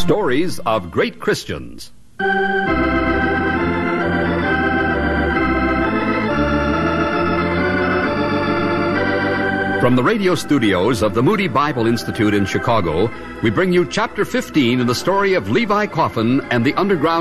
Stories of Great Christians. From the radio studios of the Moody Bible Institute in Chicago, we bring you Chapter 15 in the story of Levi Coffin and the Underground